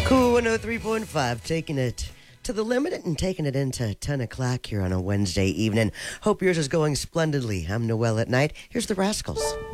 Cool 103.5, taking it to the limit and taking it into 10 o'clock here on a Wednesday evening. Hope yours is going splendidly. I'm Noel at night. Here's the Rascals.